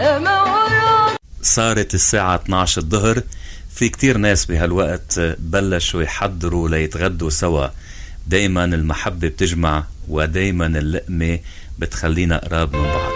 صارت الساعة 12 الظهر. في كتير ناس بهالوقت بلشوا يحضروا ليتغدوا سوا. دايما المحبة بتجمع ودايما اللقمة بتخلينا قراب من بعض.